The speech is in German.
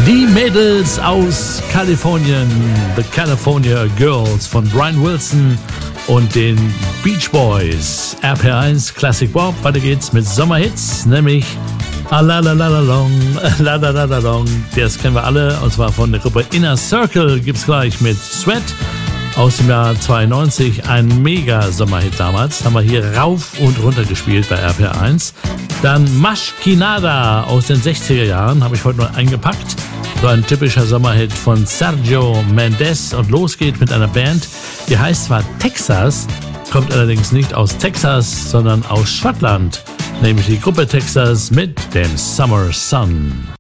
Die Mädels aus Kalifornien, The California Girls von Brian Wilson und den Beach Boys. RPR1 Classic Pop. Weiter geht's mit Sommerhits, nämlich Alalalalong, Lalalalalong. Das kennen wir alle, und zwar von der Gruppe Inner Circle. Gibt's gleich mit Sweat aus dem Jahr 92. Ein Mega-Sommerhit damals. Haben wir hier rauf und runter gespielt bei RPR1. Dann Maschkinada aus den 60er Jahren habe ich heute noch eingepackt. So ein typischer Sommerhit von Sergio Mendes. Und los geht mit einer Band, die heißt zwar Texas, kommt allerdings nicht aus Texas, sondern aus Schottland. Nämlich die Gruppe Texas mit dem Summer Sun.